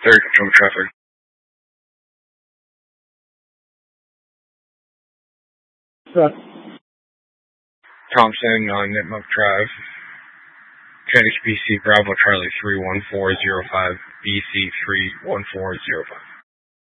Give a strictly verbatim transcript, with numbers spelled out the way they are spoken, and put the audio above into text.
Third control traffic. Right. Thompson on Nipmuc Drive. K H B C Bravo Charlie three one four zero five, B C three one four zero five.